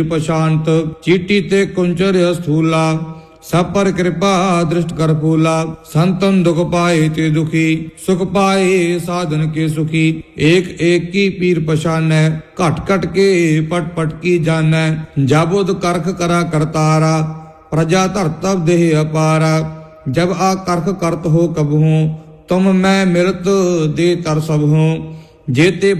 पशांत चीटी ते कुंचर स्थूला सब पर कृपा दृष्ट कर फूला। संतन दुख पाए ते दुखी सुख पाए साधन के सुखी। एक एक की पीर पशान है घट घट के पट पट की जान है। जाबुद करख करा करतारा प्रजा धरतब देह अपारा। जब आ करख करत हो कब हूँ तुम मैं मिलत दे तर सब हूँ। जेते